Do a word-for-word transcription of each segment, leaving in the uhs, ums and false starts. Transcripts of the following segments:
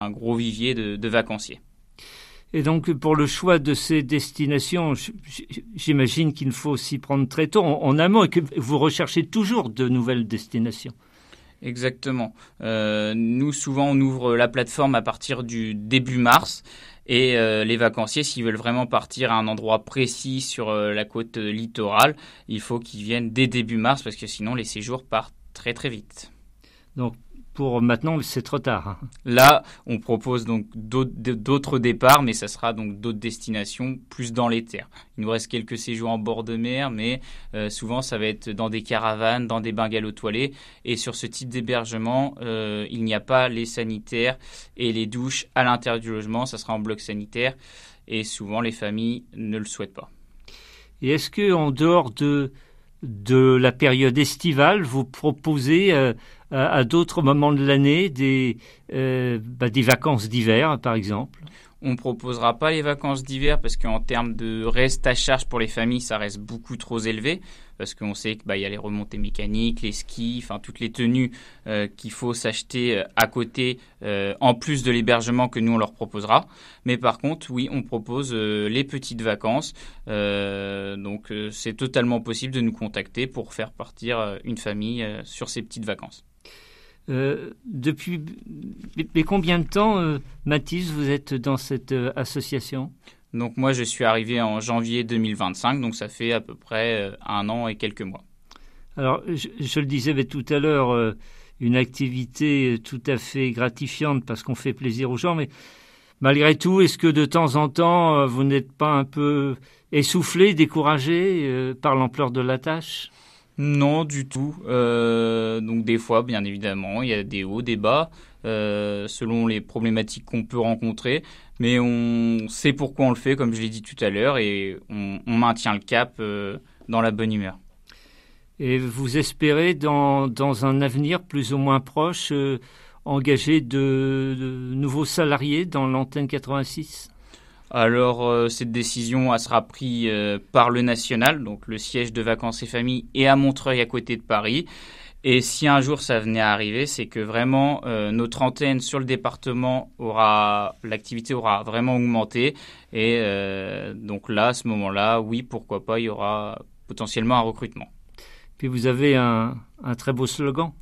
un gros vivier de, de vacanciers. Et donc, pour le choix de ces destinations, j'imagine qu'il faut s'y prendre très tôt, en amont, et que vous recherchez toujours de nouvelles destinations. Exactement. Euh, nous, souvent, on ouvre la plateforme à partir du début mars. Et euh, les vacanciers, s'ils veulent vraiment partir à un endroit précis sur euh, la côte littorale, il faut qu'ils viennent dès début mars, parce que sinon, les séjours partent très, très vite. Donc, pour maintenant, c'est trop tard. Là, on propose donc d'autres, d'autres départs, mais ça sera donc d'autres destinations plus dans les terres. Il nous reste quelques séjours en bord de mer, mais euh, souvent ça va être dans des caravanes, dans des bungalows toilés. Et sur ce type d'hébergement, euh, il n'y a pas les sanitaires et les douches à l'intérieur du logement. Ça sera en bloc sanitaire et souvent les familles ne le souhaitent pas. Et est-ce que en dehors de de la période estivale, vous proposez euh, à, à d'autres moments de l'année des, euh, bah, des vacances d'hiver, par exemple? On ne proposera pas les vacances d'hiver parce qu'en termes de reste à charge pour les familles, ça reste beaucoup trop élevé. Parce qu'on sait qu'il bah, y a les remontées mécaniques, les skis, enfin toutes les tenues euh, qu'il faut s'acheter euh, à côté, euh, en plus de l'hébergement que nous on leur proposera. Mais par contre, oui, on propose euh, les petites vacances. Euh, donc euh, c'est totalement possible de nous contacter pour faire partir euh, une famille euh, sur ces petites vacances. Euh, depuis mais combien de temps, euh, Mathis, vous êtes dans cette euh, association? Donc moi, je suis arrivé en janvier deux mille vingt-cinq, donc ça fait à peu près euh, un an et quelques mois. Alors, je, je le disais mais tout à l'heure, euh, une activité tout à fait gratifiante parce qu'on fait plaisir aux gens, mais malgré tout, est-ce que de temps en temps, euh, vous n'êtes pas un peu essoufflé, découragé euh, par l'ampleur de la tâche? Non, du tout. Euh, donc des fois, bien évidemment, il y a des hauts, des bas, euh, selon les problématiques qu'on peut rencontrer. Mais on sait pourquoi on le fait, comme je l'ai dit tout à l'heure, et on, on maintient le cap euh, dans la bonne humeur. Et vous espérez, dans, dans un avenir plus ou moins proche, euh, engager de, de nouveaux salariés dans l'antenne quatre-vingt-six ? Alors, euh, cette décision, elle sera prise euh, par le national, donc le siège de Vacances et Familles est à Montreuil, à côté de Paris. Et si un jour ça venait à arriver, c'est que vraiment euh, notre antenne sur le département aura, l'activité aura vraiment augmenté. Et euh, donc là, à ce moment-là, oui, pourquoi pas, il y aura potentiellement un recrutement. Puis vous avez un, un très beau slogan.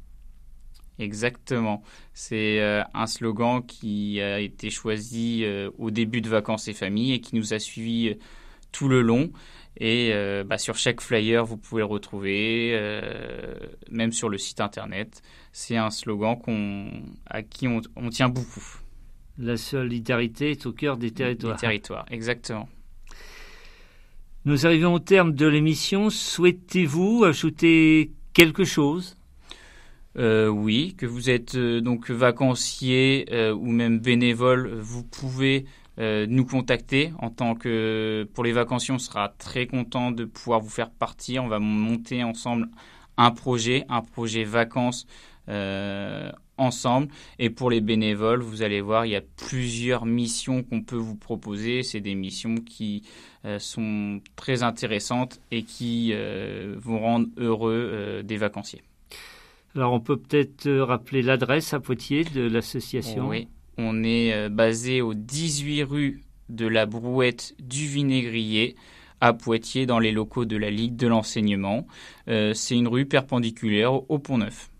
Exactement. C'est euh, un slogan qui a été choisi euh, au début de Vacances et Familles et qui nous a suivis euh, tout le long. Et euh, bah, sur chaque flyer, vous pouvez le retrouver, euh, même sur le site internet. C'est un slogan qu'on, à qui on, on tient beaucoup. La solidarité est au cœur des territoires. Des territoires, exactement. Nous arrivons au terme de l'émission. Souhaitez-vous ajouter quelque chose ? Euh, oui, que vous êtes euh, donc vacancier euh, ou même bénévole, vous pouvez euh, nous contacter. En tant que pour les vacanciers, on sera très content de pouvoir vous faire partir. On va monter ensemble un projet, un projet vacances euh, ensemble. Et pour les bénévoles, vous allez voir, il y a plusieurs missions qu'on peut vous proposer. C'est des missions qui euh, sont très intéressantes et qui euh, vont rendre heureux euh, des vacanciers. Alors, on peut peut-être rappeler l'adresse à Poitiers de l'association. Oui, on est basé au dix-huit rue de la Brouette du Vinaigrier à Poitiers, dans les locaux de la Ligue de l'enseignement. Euh, c'est une rue perpendiculaire au Pont-Neuf.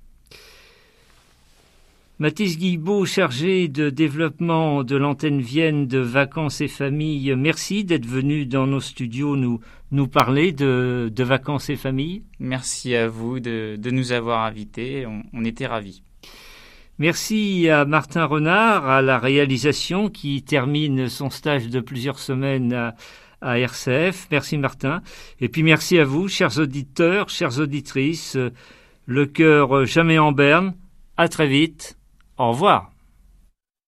Mathis Guilbeault, chargé de développement de l'antenne Vienne de Vacances et Familles, merci d'être venu dans nos studios nous, nous parler de, de Vacances et Familles. Merci à vous de, de nous avoir invités, on, on était ravis. Merci à Martin Renard, à la réalisation, qui termine son stage de plusieurs semaines à, à R C F. Merci Martin. Et puis merci à vous, chers auditeurs, chères auditrices. Le cœur jamais en berne. À très vite. Au revoir.